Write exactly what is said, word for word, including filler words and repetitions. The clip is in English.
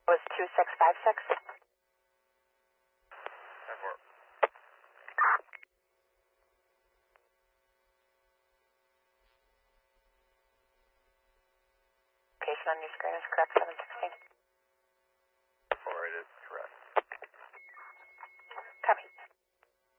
Was two six five six? Location on your screen is correct, seven sixteen.